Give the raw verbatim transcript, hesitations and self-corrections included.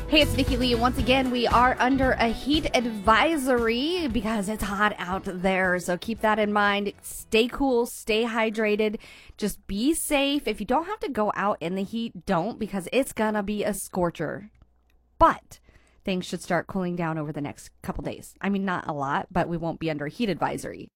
Hey, it's Nikki Lee. Once again, we are under a heat advisory because it's hot out there. So keep that in mind. Stay cool, stay hydrated. Just be safe. If you don't have to go out in the heat, don't, because it's going to be a scorcher. But things should start cooling down over the next couple days. I mean, not a lot, but we won't be under a heat advisory.